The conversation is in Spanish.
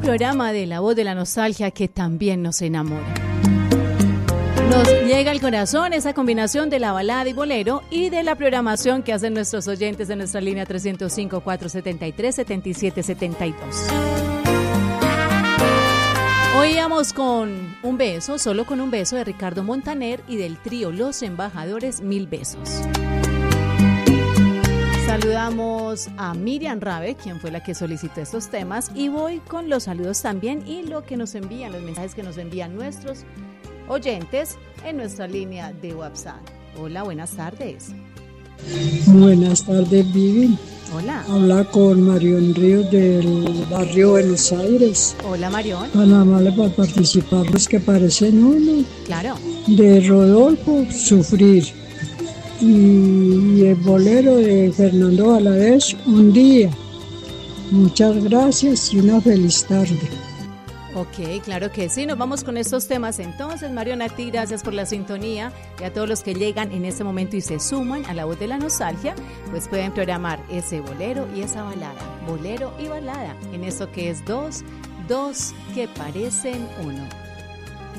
programa de La Voz de la Nostalgia que también nos enamora. Nos llega al corazón esa combinación de la balada y bolero y de la programación que hacen nuestros oyentes de nuestra línea 305-473-7772. Oíamos con un beso, solo con un beso, de Ricardo Montaner y del trío Los Embajadores, Mil Besos. Saludamos a Miriam Rabe, quien fue la que solicitó estos temas, y voy con los saludos también y lo que nos envían, los mensajes que nos envían nuestros oyentes en nuestra línea de WhatsApp. Hola, buenas tardes. Buenas tardes, Vivi. Hola. Habla con Marión Ríos del barrio Buenos Aires. Hola, Marión. Tan amable para participar, los que parecen uno. Claro. De Rodolfo, Sufrir. Y el bolero de Fernando Valadez, Un Día. Muchas gracias y una feliz tarde. Ok, claro que sí, nos vamos con estos temas entonces. Marión, a ti gracias por la sintonía y a todos los que llegan en este momento y se suman a La Voz de la Nostalgia, pues pueden programar ese bolero y esa balada, bolero y balada, en eso que es dos que parecen uno.